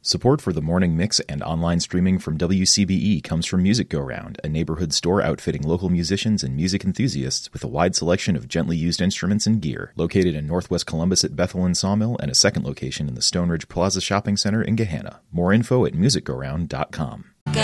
Support for the morning mix and online streaming from WCBE comes from Music Go Round, a neighborhood store outfitting local musicians and music enthusiasts with a wide selection of gently used instruments and gear. Located in Northwest Columbus at Bethel and Sawmill, and a second location in the Stone Ridge Plaza Shopping Center in Gahanna. More info at musicgoround.com.